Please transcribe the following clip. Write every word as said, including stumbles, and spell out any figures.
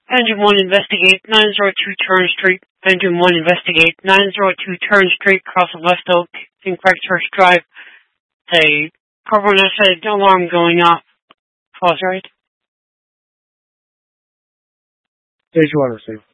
Engine one, investigate nine oh two Turn Street. Engine one, investigate nine oh two Turn Street, across the West Oak, in Craigshurst Drive. A carbon monoxide alarm going off. Pause, right? Stage one, receive.